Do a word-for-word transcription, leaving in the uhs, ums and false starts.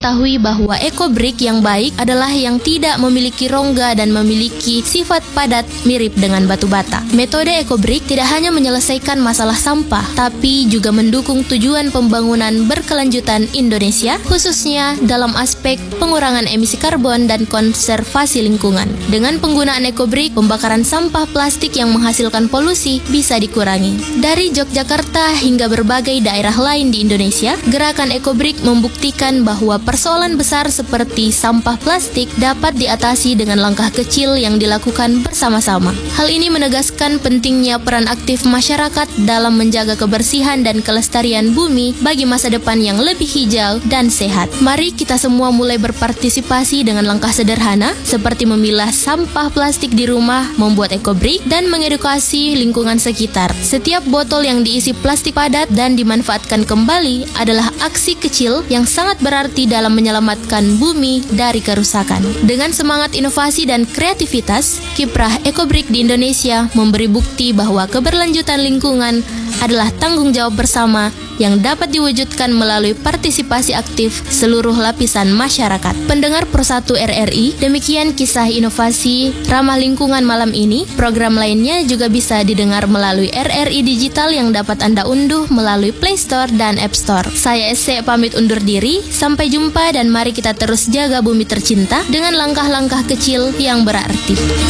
diketahui bahwa ekobrik yang baik adalah yang tidak memiliki rongga dan memiliki sifat padat mirip dengan batu bata. Metode ekobrik tidak hanya menyelesaikan masalah sampah, tapi juga mendukung tujuan pembangunan berkelanjutan Indonesia, khususnya dalam aspek pengurangan emisi karbon dan konservasi lingkungan. Dengan penggunaan ekobrik, pembakaran sampah plastik yang menghasilkan polusi bisa dikurangi. Dari Yogyakarta hingga berbagai daerah lain di Indonesia, gerakan ekobrik membuktikan bahwa persoalan besar seperti sampah plastik dapat diatasi dengan langkah kecil yang dilakukan bersama-sama. Hal ini menegaskan pentingnya peran aktif masyarakat dalam menjaga kebersihan dan kelestarian bumi bagi masa depan yang lebih hijau dan sehat. Mari kita semua mulai berpartisipasi dengan langkah sederhana seperti memilah sampah plastik di rumah, membuat ekobrik, dan mengedukasi lingkungan sekitar. Setiap botol yang diisi plastik padat dan dimanfaatkan kembali adalah aksi kecil yang sangat berarti dalam menyelamatkan bumi dari kerusakan. Dengan semangat inovasi dan kreativitas, kiprah ekobrik di Indonesia memberi bukti bahwa keberlanjutan lingkungan adalah tanggung jawab bersama yang dapat diwujudkan melalui partisipasi aktif seluruh lapisan masyarakat. Pendengar Persatu R R I, demikian kisah inovasi ramah lingkungan malam ini. Program lainnya juga bisa didengar melalui R R I Digital yang dapat Anda unduh melalui Play Store dan App Store. Saya Ese pamit undur diri, sampai jumpa dan mari kita terus jaga bumi tercinta dengan langkah-langkah kecil yang berarti.